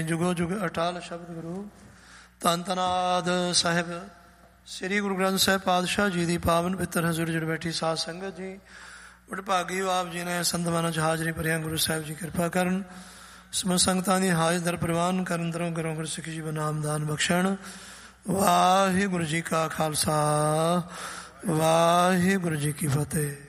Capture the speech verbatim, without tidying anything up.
ਜੁਗੋ ਜੁਗ ਅਟਲ ਸ਼ਬਦ ਗੁਰੂ। ਧੰਨ ਧੰਨ ਆਦਿ ਸਾਹਿਬ ਸ੍ਰੀ ਗੁਰੂ ਗ੍ਰੰਥ ਸਾਹਿਬ ਪਾਤਸ਼ਾਹ ਜੀ ਦੀ ਪਾਵਨ ਪਿੱਤਰ ਹਜ਼ੂਰ ਜੁੜ ਬੈਠੀ ਸਾਧ ਸੰਗਤ ਜੀ, ਵਡਭਾਗੀ ਆਪ ਜੀ ਨੇ ਸੰਤਮਾਨਾਂ 'ਚ ਹਾਜ਼ਰੀ ਭਰਿਆ। ਗੁਰੂ ਸਾਹਿਬ ਜੀ ਕਿਰਪਾ ਕਰਨ, ਸਮੂਹ ਸੰਗਤਾਂ ਦੀ ਹਾਜ਼ਰ ਪ੍ਰਵਾਨ ਕਰਨ, ਦਰੋਂ ਘਰੋਂ ਗੁਰਸਿੱਖੀ ਜੀ ਨਾਮ ਦਾਨ ਬਖਸ਼ਣ। ਵਾਹਿਗੁਰੂ ਜੀ ਕਾ ਖਾਲਸਾ, ਵਾਹਿਗੁਰੂ ਜੀ ਕੀ ਫਤਿਹ।